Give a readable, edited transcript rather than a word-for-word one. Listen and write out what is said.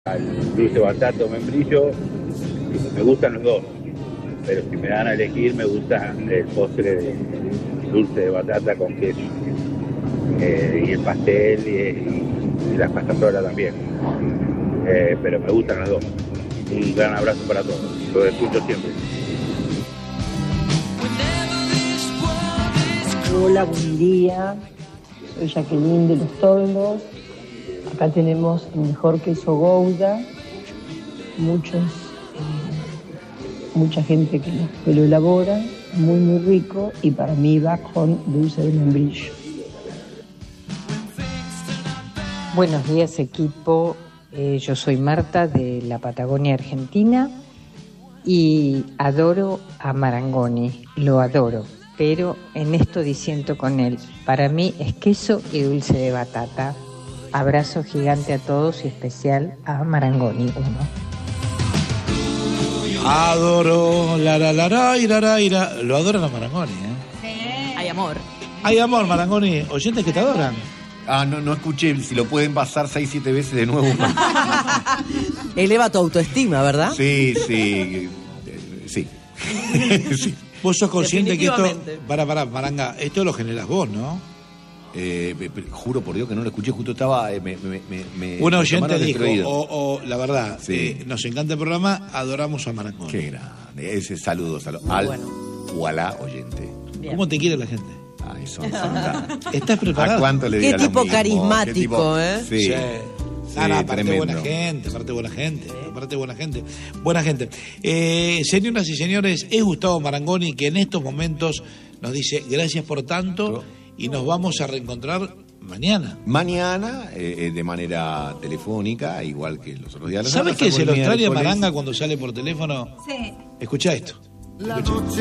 Al dulce batata o membrillo, me gustan los dos, pero si me dan a elegir me gusta el postre de dulce de batata con queso, y el pastel y las pastas solas también, pero me gustan los dos. Un gran abrazo para todos, los escucho siempre. Hola, buen día, soy Jacqueline de Los Toldos. Acá tenemos el mejor queso Gouda, mucha gente que lo elabora, muy rico, y para mí va con dulce de membrillo. Buenos días, equipo. Yo soy Marta de la Patagonia Argentina y adoro a Marangoni, lo adoro, pero en esto disiento con él. Para mí es queso y dulce de batata. Abrazo gigante a todos y especial a Marangoni 1. Adoro, lo adoran a Marangoni, ¿eh? Sí. Hay amor. Hay amor, Marangoni. Oyentes que te adoran. No escuché, si lo pueden pasar 6-7 veces de nuevo. Eleva tu autoestima, ¿verdad? Sí. Sí. Vos sos consciente que esto... Para, Maranga, esto lo generas vos, ¿no? Juro por Dios que no lo escuché, justo estaba... Un oyente dijo, la verdad, sí. Nos encanta el programa, adoramos a Marangoni. Qué grande, ese saludo al o a la oyente. Bien. ¿Cómo te quiere la gente? Ay, son fantásticos. ¿Estás preparado? ¿A cuánto le Qué tipo carismático, ¿eh? Sí. Aparte buena gente. Buena gente. Señoras y señores, es Gustavo Marangoni que en estos momentos nos dice gracias por tanto y nos vamos a reencontrar mañana. Mañana, de manera telefónica, igual que los otros días. ¿Sabes qué se lo extraña Maranga cuando sale por teléfono? Sí. Escuchá esto.